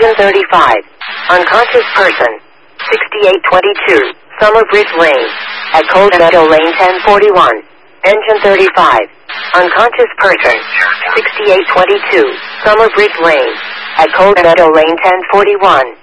Engine 35. Unconscious person. 6822. Summer Bridge Lane. At Cold Meadow Lane 1041. Engine 35. Unconscious person. 6822. Summer Bridge Lane. At Cold Meadow Lane 1041.